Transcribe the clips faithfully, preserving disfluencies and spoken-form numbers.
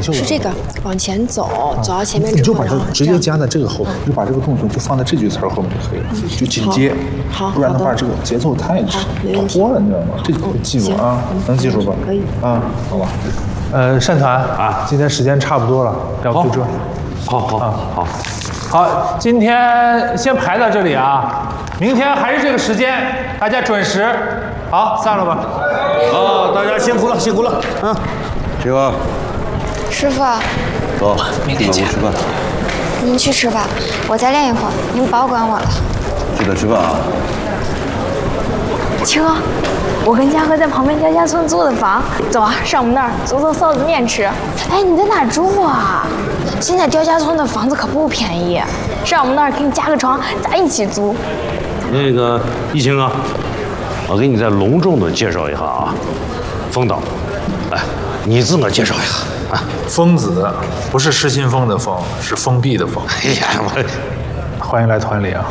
是这个，往前走，走到前面你就之后， 把它直接加在这个后面，就把这个动作就放在这句词儿后面就可以了，就紧接。 好， 不然的话这个节奏太拖了，你知道吗？这个记住啊，能记住吧？ 可以啊，好吧。呃，善团啊，今天时间差不多了，要不就这。 好好啊， 好， 好，今天先排到这里啊，明天还是这个时间，大家准时。好，散了吧。 啊，大家辛苦了，辛苦了啊！这个师傅， 走，明天见。吃饭。 您去吃吧，我再练一会儿，您保管我了。 记得吃饭啊。 青哥，我跟嘉禾在旁边刁家村租的房，走啊，上我们那儿做做臊子面吃。哎，你在哪住啊？现在刁家村的房子可不便宜，上我们那儿给你加个床，咱一起租。 那个一清啊，我给你再隆重的介绍一下啊，风导，来，你自个介绍一下啊。 疯子不是失心疯的疯，是封闭的封。 哎呀，我欢迎来团里啊。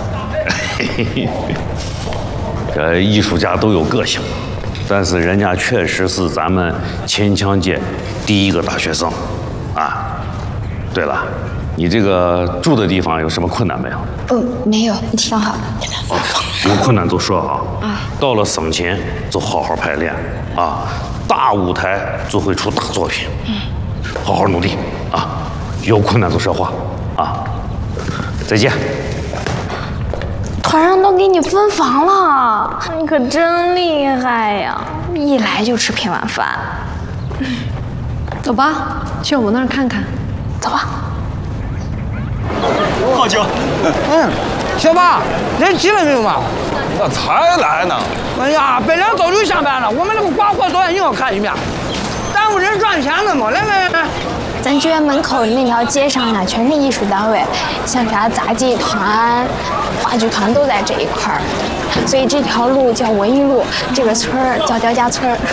这艺术家都有个性，但是人家确实是咱们秦腔界第一个大学生，啊。对了，你这个住的地方有什么困难没有？ 嗯，没有，挺好的。 哦，有困难就说啊。啊。到了省前就好好排练啊，大舞台就会出大作品。嗯。好好努力啊，有困难就说话啊。再见。 团上都给你分房了，你可真厉害呀！一来就吃片晚饭。 走吧，去我们那儿看看。 走吧。 好久。 嗯，小八，人齐了没有嘛？ 我才来呢。 哎呀，本来早就下班了，我们那个挂货导演又要看一遍，耽误人赚钱了嘛。来来来。 咱剧院门口那条街上呀，全是艺术单位，像啥杂技团、话剧团都在这一块儿，所以这条路叫文艺路，这个村儿叫刁家村儿。